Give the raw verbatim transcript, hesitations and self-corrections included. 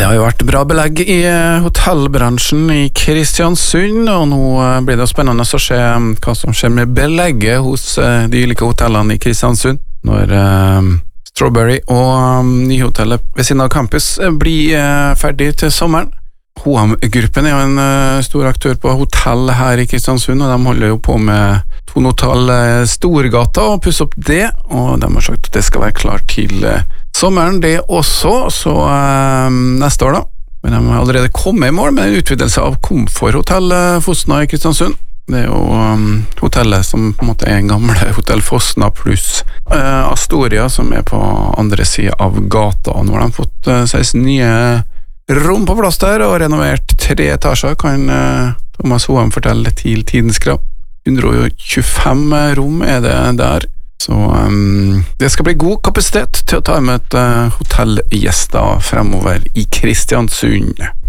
Det har jo vært bra belegg i hotellbransjen i Kristiansund, og nå blir det spennende å se hva som skjer med belegget hos de ulike hotellene i Kristiansund, når uh, Strawberry og um, nyhotellet ved siden av campus blir uh, ferdig til sommeren. H og M-gruppen er jo en uh, stor aktør på hotell her i Kristiansund, og de holder jo på med Tonhotell uh, Storgata og pusser opp det, og de har sagt at det skal være klart til uh, sommeren det også, så uh, neste år da. Men de har allerede kommet i mål med en utvidelse av Komforthotell uh, Fosna i Kristiansund. Det er jo um, hotellet som på en måte er en gamle Hotell Fosna pluss uh, Astoria, som er på andre siden av gata, og nå har de fått uh, seksten nye rom på plass der, og renovert tre etasjer, kan uh, Thomas Hoem fortelle til Tidens Krav. hundre og tjuefem rom er det der, så um, det skal bli god kapasitet til å ta med et uh, hotellgjester fremover i Kristiansund.